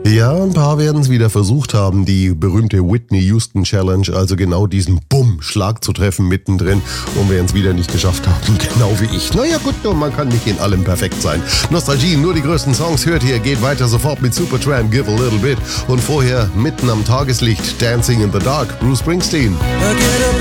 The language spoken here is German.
Ja, ein paar werden es wieder versucht haben, die berühmte Whitney Houston Challenge, also genau diesen Bumm-Schlag zu treffen mittendrin, und werden es wieder nicht geschafft haben, genau wie ich. Naja gut, man kann nicht in allem perfekt sein. Nostalgie, nur die größten Songs hört ihr, geht weiter sofort mit Supertramp, Give a Little Bit, und vorher mitten am Tageslicht, Dancing in the Dark, Bruce Springsteen. I get up